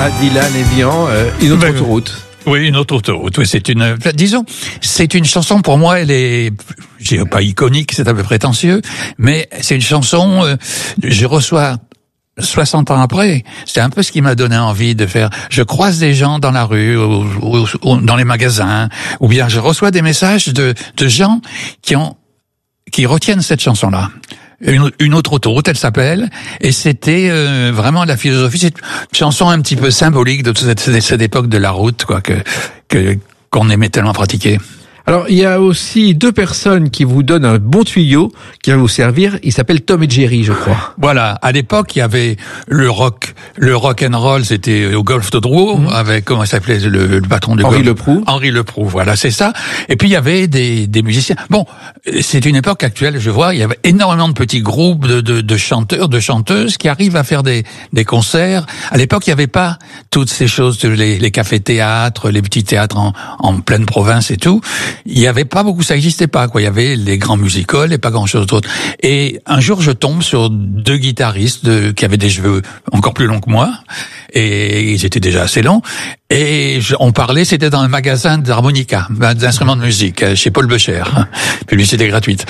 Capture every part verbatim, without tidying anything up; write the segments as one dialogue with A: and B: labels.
A: Dylan Evian, euh, une autre
B: ben,
A: autoroute.
B: Oui, une autre autoroute. Oui, c'est une, disons, c'est une chanson pour moi, elle est, je dirais pas iconique, c'est un peu prétentieux, mais c'est une chanson, euh, je reçois soixante ans après, c'est un peu ce qui m'a donné envie de faire. Je croise des gens dans la rue, ou, ou, ou dans les magasins, ou bien je reçois des messages de, de gens qui ont, qui retiennent cette chanson-là. Une, une autre autoroute, elle s'appelle, et c'était euh, vraiment la philosophie. C'est une chanson un petit peu symbolique de cette, cette époque de la route, quoi, que que qu'on aimait tellement pratiquer.
A: Alors, il y a aussi deux personnes qui vous donnent un bon tuyau qui va vous servir. Ils s'appellent Tom et Jerry, je crois.
B: Voilà. À l'époque, il y avait le rock, le rock and roll, c'était au golf de Drouot, mmh. avec, comment il s'appelait, le, le patron du
A: Henri
B: golf.
A: Leproux.
B: Henri Leproux, voilà, c'est ça. Et puis, il y avait des, des musiciens. Bon, c'est une époque actuelle, je vois, il y avait énormément de petits groupes de, de, de chanteurs, de chanteuses qui arrivent à faire des, des concerts. À l'époque, il n'y avait pas toutes ces choses, les, les cafés-théâtres, les petits théâtres en, en pleine province et tout. Il y avait pas beaucoup, ça existait pas, quoi. Il y avait les grands music-halls et pas grand-chose d'autre. Et un jour, je tombe sur deux guitaristes de, qui avaient des cheveux encore plus longs que moi, et ils étaient déjà assez longs. Et je, on parlait, c'était dans un magasin d'harmonica, d'instruments de musique, chez Paul Becher. Publicité gratuite.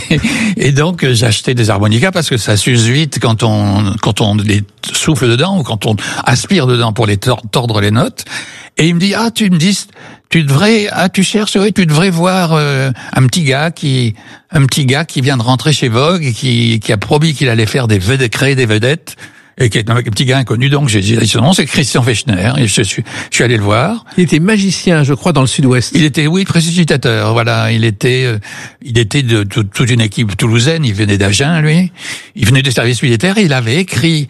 B: Et donc, j'ai acheté des harmonicas parce que ça s'use vite quand on, quand on les souffle dedans ou quand on aspire dedans pour les tordre les notes. Et il me dit, ah, tu me dis, tu devrais, ah, tu cherches, oui, tu devrais voir euh, un petit gars qui, un petit gars qui vient de rentrer chez Vogue et qui, qui a promis qu'il allait faire des vedettes, créer des vedettes. Et qui est un petit gars inconnu, donc j'ai dit son nom, c'est Christian Fechner, et je suis, je suis allé le voir.
A: Il était magicien, je crois, dans le Sud-Ouest.
B: Il était, oui, précipitateur, voilà, il était, euh, il était de, de toute une équipe toulousaine, il venait d'Agen, lui, il venait du service militaire, et il avait écrit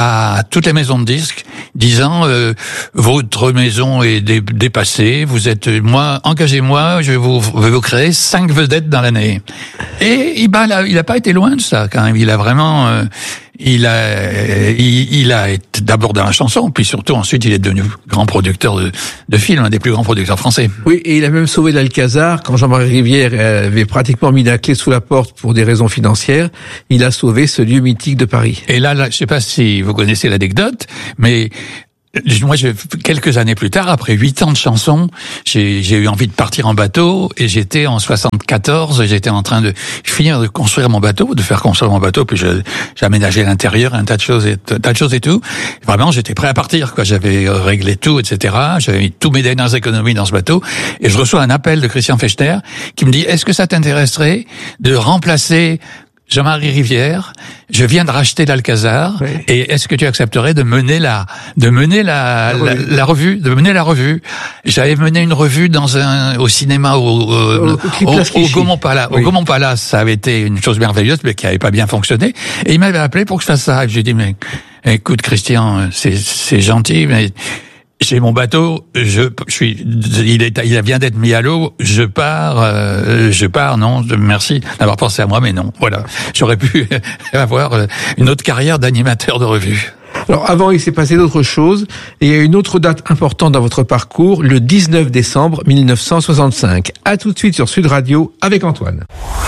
B: à toutes les maisons de disques, disant, euh, votre maison est dé, dépassée, vous êtes, moi, engagez-moi, je vais vous, je vais vous créer cinq vedettes dans l'année. Et, ben, là, il a pas été loin de ça, quand même, il a vraiment, euh, Il a, il, il a été d'abord dans la chanson, puis surtout ensuite il est devenu grand producteur de, de films, un des plus grands producteurs français.
A: Oui, et il a même sauvé l'Alcazar quand Jean-Marie Rivière avait pratiquement mis la clé sous la porte pour des raisons financières. Il a sauvé ce lieu mythique de Paris.
B: Et là, là je sais pas si vous connaissez l'anecdote, mais moi, je, quelques années plus tard, après huit ans de chansons, j'ai, j'ai eu envie de partir en bateau et j'étais en soixante-quatorze, j'étais en train de finir de construire mon bateau, de faire construire mon bateau, puis je, j'ai aménagé l'intérieur, un tas de choses et tas de choses et tout. Vraiment, j'étais prêt à partir, quoi. J'avais réglé tout, et cetera. J'avais mis tous mes dernières économies dans ce bateau et je reçois un appel de Christian Fechner qui me dit: est-ce que ça t'intéresserait de remplacer Jean-Marie Rivière, je viens de racheter l'Alcazar, oui. Et est-ce que tu accepterais de mener la, de mener la, la, la, la revue, de mener la revue? J'avais mené une revue dans un, au cinéma, au, au, au, au, au Gaumont Palace. Oui. Au Gaumont Palace, ça avait été une chose merveilleuse, mais qui avait pas bien fonctionné. Et il m'avait appelé pour que je fasse ça. Et j'ai dit, mais, écoute, Christian, c'est, c'est gentil, mais, j'ai mon bateau, je, je suis, il est, il vient d'être mis à l'eau, je pars, euh, je pars, non, merci d'avoir pensé à moi, mais non, voilà. J'aurais pu avoir une autre carrière d'animateur de revue.
A: Alors avant, il s'est passé d'autres choses, et il y a une autre date importante dans votre parcours, le dix-neuf décembre mille neuf cent soixante-cinq. À tout de suite sur Sud Radio avec Antoine.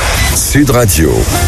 C: Sud Radio.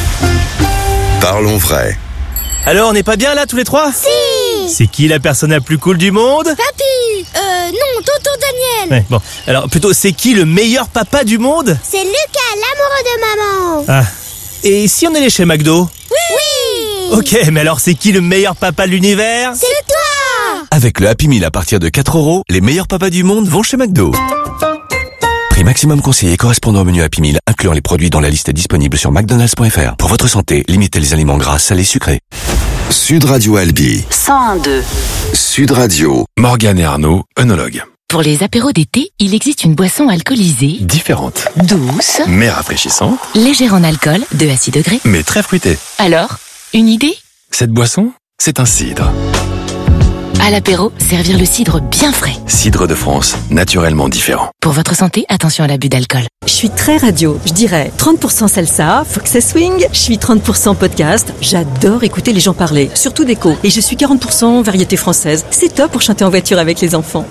C: Parlons vrai.
D: Alors, on n'est pas bien là tous les trois?
E: Si!
D: C'est qui la personne la plus cool du monde?
E: Papy! Euh, non, tonton Daniel!
D: Ouais, bon, alors plutôt, c'est qui le meilleur papa du monde?
E: C'est Lucas, l'amoureux de maman!
D: Ah, et si on allait chez McDo?
E: Oui!
D: Ok, mais alors c'est qui le meilleur papa de l'univers?
E: C'est toi!
C: Avec le Happy Meal à partir de quatre euros, les meilleurs papas du monde vont chez McDo. Prix maximum conseillé correspondant au menu Happy Meal, incluant les produits dans la liste disponible sur mcdonalds point f r. Pour votre santé, limitez les aliments gras, salés, sucrés. Sud Radio Albi.
F: cent un virgule deux.
C: Sud Radio. Morgane et Arnaud, œnologues.
F: Pour les apéros d'été, il existe une boisson alcoolisée.
C: Différente.
F: Douce.
C: Mais rafraîchissante.
F: Légère en alcool, deux à six degrés.
C: Mais très fruitée.
F: Alors, une idée?
C: Cette boisson, c'est un cidre.
F: À l'apéro, servir le cidre bien frais.
C: Cidre de France, naturellement différent.
F: Pour votre santé, attention à l'abus d'alcool.
G: Je suis très radio, je dirais trente pour cent salsa, faut que ça swing. Je suis trente pour cent podcast, j'adore écouter les gens parler, surtout d'écho. Et je suis quarante pour cent variété française. C'est top pour chanter en voiture avec les enfants.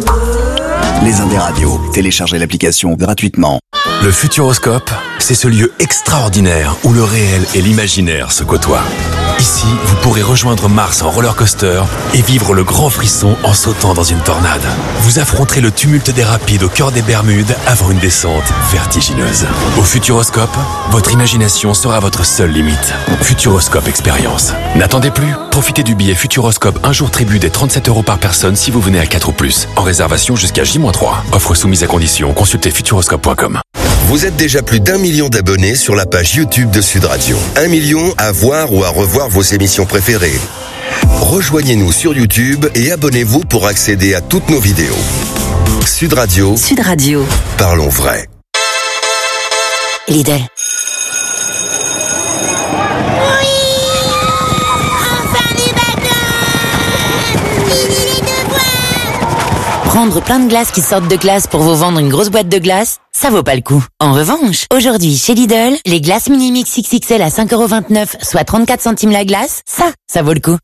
H: Les Indes radios, téléchargez l'application gratuitement.
C: Le Futuroscope, c'est ce lieu extraordinaire où le réel et l'imaginaire se côtoient. Ici, vous pourrez rejoindre Mars en roller coaster et vivre le grand frisson en sautant dans une tornade. Vous affronterez le tumulte des rapides au cœur des Bermudes avant une descente vertigineuse. Au Futuroscope, votre imagination sera votre seule limite. Futuroscope Expérience. N'attendez plus. Profitez du billet Futuroscope un jour tribut des trente-sept euros par personne si vous venez à quatre ou plus. En réservation jusqu'à J moins trois. Offre soumise à condition. Consultez futuroscope point com.
I: Vous êtes déjà plus d'un million d'abonnés sur la page YouTube de Sud Radio. Un million à voir ou à revoir vos émissions préférées. Rejoignez-nous sur YouTube et abonnez-vous pour accéder à toutes nos vidéos. Sud Radio.
F: Sud Radio.
I: Parlons vrai.
F: Lidl. Prendre plein de glaces qui sortent de glace pour vous vendre une grosse boîte de glace, ça vaut pas le coup. En revanche, aujourd'hui, chez Lidl, les glaces Mini-Mix X X L à cinq euros vingt-neuf, soit trente-quatre centimes la glace, ça, ça vaut le coup.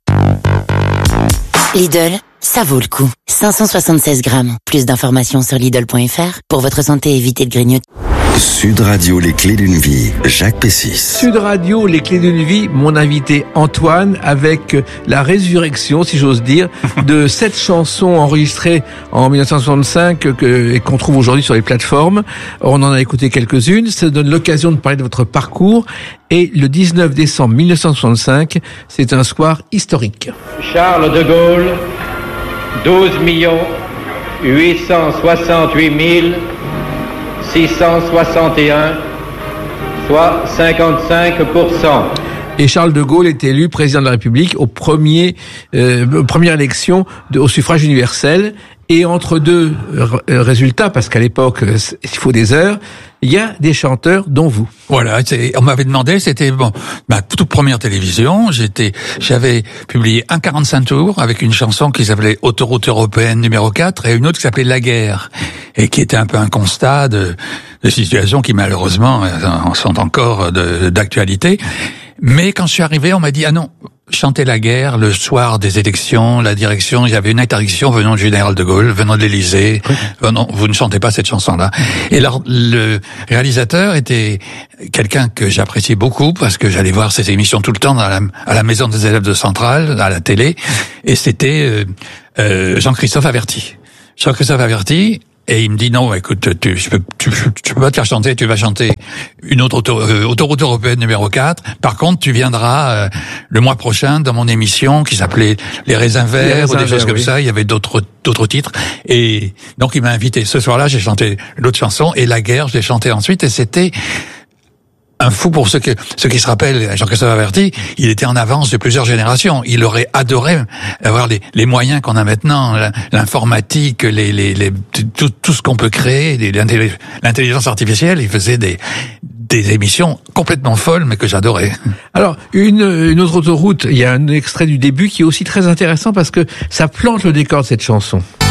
F: Lidl, ça vaut le coup. cinq cent soixante-seize grammes. Plus d'informations sur Lidl point F R. Pour votre santé, évitez de grignoter.
I: Sud Radio, les clés d'une vie. Jacques Pessis.
A: Sud Radio, les clés d'une vie. Mon invité Antoine avec la résurrection, si j'ose dire, de sept chansons enregistrées en mille neuf cent soixante-cinq que, et qu'on trouve aujourd'hui sur les plateformes. On en a écouté quelques-unes. Ça donne l'occasion de parler de votre parcours. Et le dix-neuf décembre mille neuf cent soixante-cinq, c'est un soir historique.
J: Charles de Gaulle, douze millions huit cent soixante-huit mille six cent soixante et un, soit cinquante-cinq pour cent.
A: Et Charles de Gaulle est élu président de la République au premier, euh, première élection de, au suffrage universel. Et entre deux r- résultats, parce qu'à l'époque, il faut des heures, il y a des chanteurs, dont vous.
B: Voilà, c'est, on m'avait demandé, c'était bon, ma toute première télévision. J'étais, j'avais publié un quarante-cinq tours avec une chanson qui s'appelait Autoroute européenne numéro quatre et une autre qui s'appelait La guerre, et qui était un peu un constat de, de situations qui malheureusement sont encore de, d'actualité. Mais quand je suis arrivé, on m'a dit ah non. Chanter la guerre le soir des élections, la direction, il y avait une interdiction venant du général de Gaulle, venant de l'Élysée. Oui. Non, vous ne chantez pas cette chanson-là. Et alors, le réalisateur était quelqu'un que j'appréciais beaucoup parce que j'allais voir ses émissions tout le temps dans la, à la maison des élèves de Centrale, à la télé. Et c'était euh, euh, Jean-Christophe Averty. Jean-Christophe Averty. Et il me dit non, écoute, tu, je peux, tu, tu peux pas te faire chanter, tu vas chanter une autre auto, euh, autoroute européenne numéro quatre. Par contre, tu viendras euh, le mois prochain dans mon émission qui s'appelait Les raisins verts ou des choses comme oui. ça. Il y avait d'autres d'autres titres. Et donc il m'a invité. Ce soir-là, j'ai chanté l'autre chanson et La guerre, je l'ai chantée ensuite. Et c'était un fou pour ceux, que, ceux qui se rappellent, Jean-Christophe Averty, il était en avance de plusieurs générations. Il aurait adoré avoir les, les moyens qu'on a maintenant, l'informatique, les, les, les, tout, tout ce qu'on peut créer, l'intelligence artificielle. Il faisait des, des émissions complètement folles, mais que j'adorais.
A: Alors, une, une autre autoroute, il y a un extrait du début qui est aussi très intéressant parce que ça plante le décor de cette chanson.